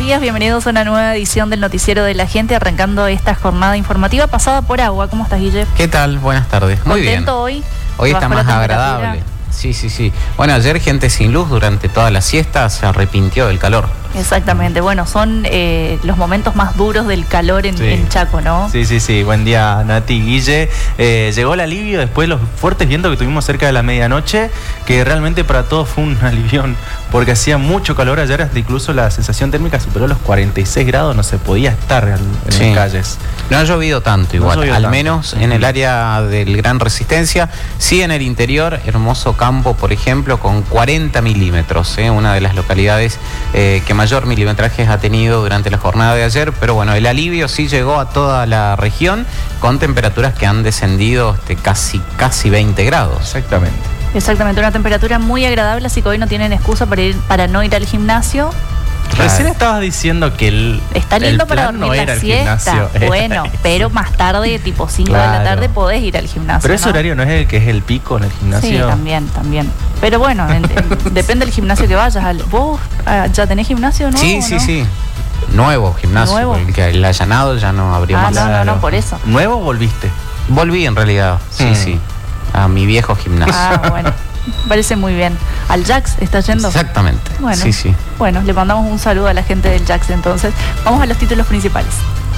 días, bienvenidos a una nueva edición del Noticiero de la Gente, arrancando esta jornada informativa pasada por agua. ¿Cómo estás, Guille? ¿Qué tal? Buenas tardes. Muy bien. ¿Contento hoy? Hoy está más agradable. Sí. Bueno, ayer gente sin luz durante toda la siesta se arrepintió del calor. Exactamente. Bueno, son los momentos más duros del calor en Chaco, ¿no? Sí. Buen día, Nati, Guille. Llegó el alivio después de los fuertes vientos que tuvimos cerca de la medianoche, que realmente para todos fue un alivión, porque hacía mucho calor ayer, hasta incluso la sensación térmica superó los 46 grados, no se podía estar en las calles. No ha llovido tanto igual, al menos en el área del Gran Resistencia. Sí, en el interior, hermoso campo, por ejemplo, con 40 milímetros, una de las localidades que mayor milimetrajes ha tenido durante la jornada de ayer, pero bueno, el alivio sí llegó a toda la región con temperaturas que han descendido casi 20 grados. Exactamente, una temperatura muy agradable, así que hoy no tienen excusa para no ir al gimnasio. Recién estabas diciendo que está lindo para dormir no la siesta. Bueno, pero más tarde, tipo 5 de la tarde, podés ir al gimnasio. Pero ese horario no es el que es el pico en el gimnasio. Sí, también. Pero bueno, depende del gimnasio que vayas. ¿Vos ya tenés gimnasio nuevo? Sí. Nuevo gimnasio, porque el allanado ya no abrió más. No, por eso. ¿Nuevo o volviste? Volví en realidad, sí. A mi viejo gimnasio. Bueno. Parece muy bien. ¿Al Jax está yendo? Exactamente. Bueno, sí. Bueno, le mandamos un saludo a la gente del Jax entonces. Vamos a los títulos principales.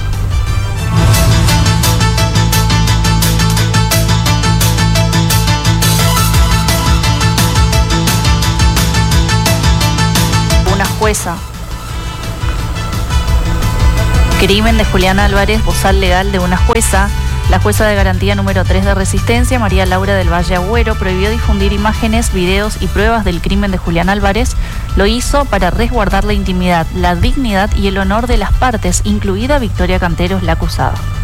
Una jueza. Crimen de Julián Álvarez, bozal legal de una jueza. La jueza de garantía número 3 de Resistencia, María Laura del Valle Agüero, prohibió difundir imágenes, videos y pruebas del crimen de Julián Álvarez. Lo hizo para resguardar la intimidad, la dignidad y el honor de las partes, incluida Victoria Canteros, la acusada.